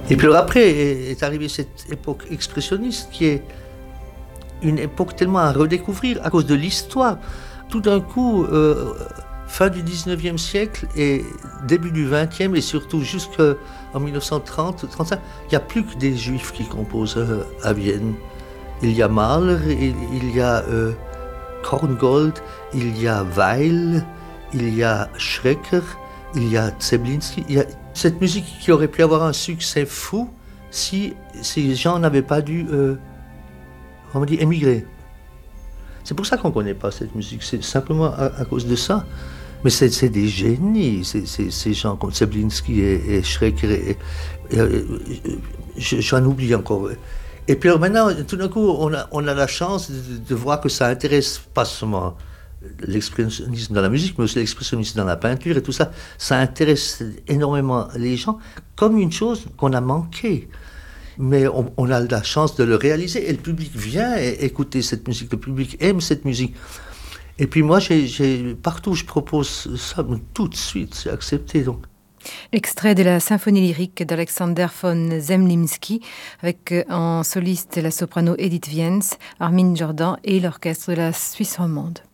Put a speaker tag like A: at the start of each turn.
A: Et puis alors après est arrivée cette époque expressionniste qui est une époque tellement à redécouvrir à cause de l'histoire. Tout d'un coup, fin du 19e siècle et début du 20e et surtout jusqu'en 1930-35, il n'y a plus que des juifs qui composent à Vienne. Il y a Mahler, il y a Korngold, il y a Weill, il y a Schrecker, il y a Zemlinsky. Il y a cette musique qui aurait pu avoir un succès fou si ces gens n'avaient pas dû émigrer. C'est pour ça qu'on ne connaît pas cette musique, c'est simplement à cause de ça. Mais c'est des génies, ces gens comme Zemlinsky et Schrecker, j'en oublie encore. Et puis alors maintenant, tout d'un coup, on a la chance de voir que ça intéresse pas seulement l'expressionnisme dans la musique, mais aussi l'expressionnisme dans la peinture et tout ça. Ça intéresse énormément les gens comme une chose qu'on a manquée. Mais on a la chance de le réaliser et le public vient écouter cette musique, le public aime cette musique. Et puis moi, partout où je propose ça, tout de suite, c'est accepté. Donc.
B: Extrait de la symphonie lyrique d'Alexander von Zemlinsky, avec en soliste la soprano Edith Wiens, Armin Jordan et l'orchestre de la Suisse romande.